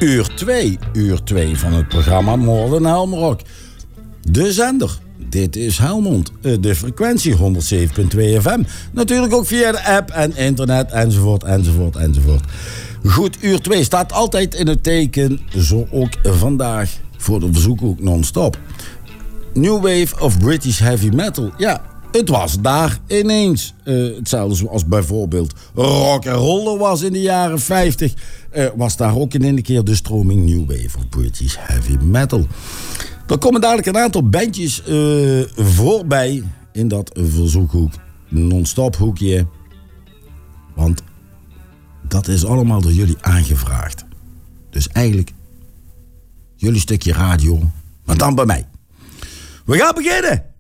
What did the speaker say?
Uur 2 van het programma Moorlen Helmerok. De zender. Dit is Helmond. De frequentie 107.2 FM. Natuurlijk ook via de app en internet enzovoort. Goed, uur 2 staat altijd in het teken, zo ook vandaag, voor de verzoekhoek non-stop. New Wave of British Heavy Metal. Ja, het was daar ineens. Hetzelfde zoals bijvoorbeeld rock and roll er was in de jaren 50. Was daar ook in de keer de stroming New Wave of British Heavy Metal. Er komen dadelijk een aantal bandjes voorbij in dat verzoekhoek non-stop hoekje. Want dat is allemaal door jullie aangevraagd. Dus eigenlijk jullie stukje radio, maar dan bij mij. We gaan beginnen!